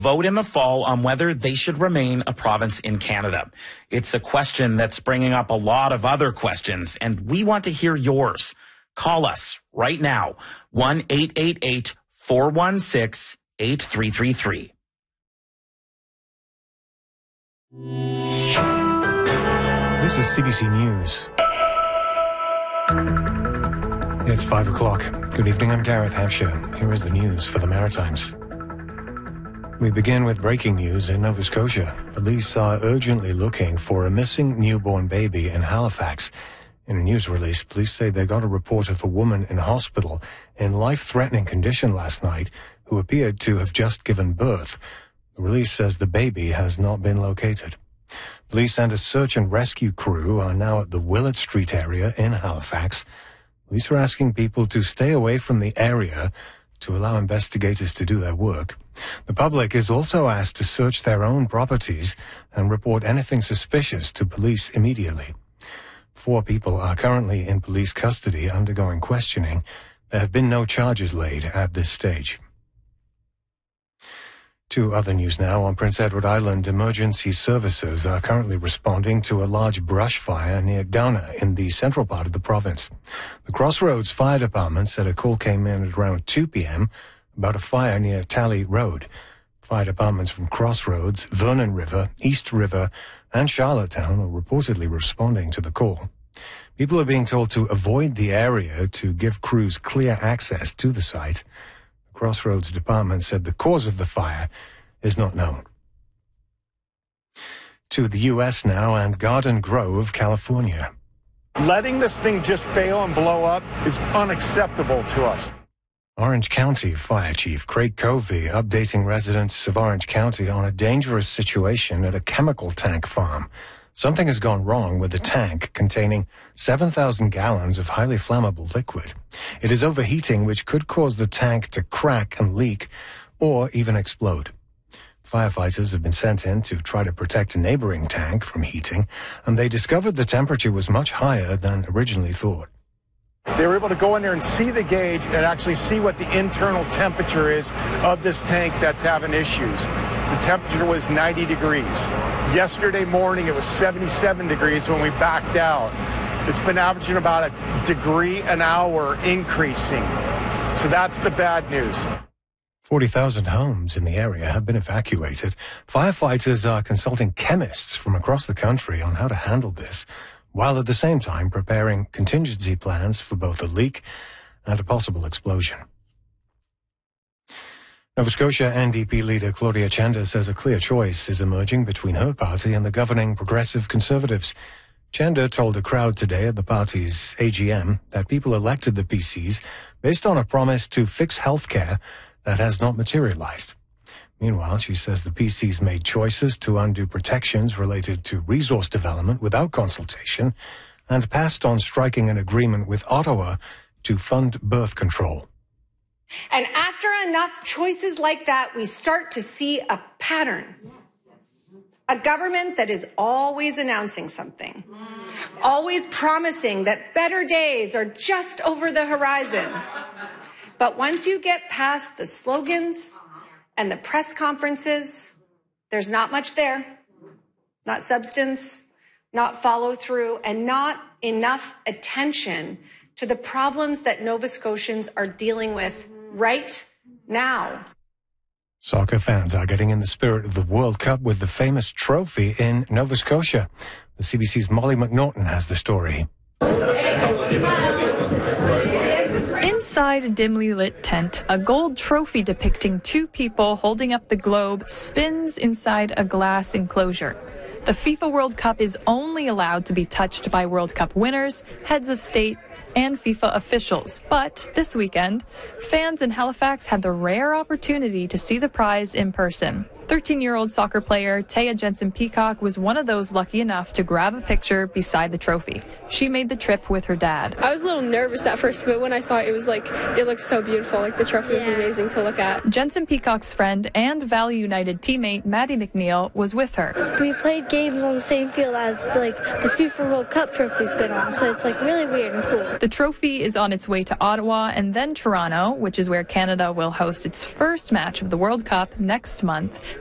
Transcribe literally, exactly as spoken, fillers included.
vote in the fall on whether they should remain a province in Canada. It's a question that's bringing up a lot of other questions, and we want to hear yours. Call us right now, one eight eight eight, four one six, eight three three three. This is C B C News. It's five o'clock. Good evening, I'm Gareth Hampshire. Here is the news for the Maritimes. We begin with breaking news in Nova Scotia. Police are urgently looking for a missing newborn baby in Halifax. In a news release, police say they got a report of a woman in hospital in life-threatening condition last night who appeared to have just given birth. The release says the baby has not been located. Police and a search and rescue crew are now at the Willett Street area in Halifax. Police are asking people to stay away from the area to allow investigators to do their work. The public is also asked to search their own properties and report anything suspicious to police immediately. Four people are currently in police custody undergoing questioning. There have been no charges laid at this stage. To other news now. On Prince Edward Island, emergency services are currently responding to a large brush fire near Downa in the central part of the province. The Crossroads Fire Department said a call came in at around two p.m. about a fire near Tally Road. Fire departments from Crossroads, Vernon River, East River, and Charlottetown are reportedly responding to the call. People are being told to avoid the area to give crews clear access to the site. Crossroads Department said the cause of the fire is not known. To the U S now and Garden Grove, California. Letting this thing just fail and blow up is unacceptable to us. Orange County Fire Chief Craig Covey updating residents of Orange County on a dangerous situation at a chemical tank farm. Something has gone wrong with the tank containing seven thousand gallons of highly flammable liquid. It is overheating, which could cause the tank to crack and leak or even explode. Firefighters have been sent in to try to protect a neighboring tank from heating, and they discovered the temperature was much higher than originally thought. They were able to go in there and see the gauge and actually see what the internal temperature is of this tank that's having issues. The temperature was ninety degrees. Yesterday morning, it was seventy-seven degrees when we backed out. It's been averaging about a degree an hour increasing. So that's the bad news. forty thousand homes in the area have been evacuated. Firefighters are consulting chemists from across the country on how to handle this, while at the same time preparing contingency plans for both a leak and a possible explosion. Nova Scotia N D P leader Claudia Chenda says a clear choice is emerging between her party and the governing Progressive Conservatives. Chenda told a crowd today at the party's A G M that people elected the P Cs based on a promise to fix health care that has not materialized. Meanwhile, she says the P Cs made choices to undo protections related to resource development without consultation and passed on striking an agreement with Ottawa to fund birth control. And after enough choices like that, we start to see a pattern. A government that is always announcing something, always promising that better days are just over the horizon. But once you get past the slogans and the press conferences, there's not much there. Not substance, not follow through, and not enough attention to the problems that Nova Scotians are dealing with right now. Soccer fans are getting in the spirit of the World Cup with the famous trophy in Nova Scotia. The C B C's Molly McNaughton has the story. Inside a dimly lit tent, a gold trophy depicting two people holding up the globe spins inside a glass enclosure. The FIFA World Cup is only allowed to be touched by World Cup winners, heads of state, and FIFA officials. But this weekend, fans in Halifax had the rare opportunity to see the prize in person. thirteen-year-old soccer player Taya Jensen-Peacock was one of those lucky enough to grab a picture beside the trophy. She made the trip with her dad. I was a little nervous at first, but when I saw it, it was like, it looked so beautiful. Like the trophy was amazing to look at. Jensen-Peacock's friend and Valley United teammate Maddie McNeil was with her. We played games on the same field as like the FIFA World Cup trophy's been on, so it's like really weird and cool. The trophy is on its way to Ottawa and then Toronto, which is where Canada will host its first match of the World Cup next month.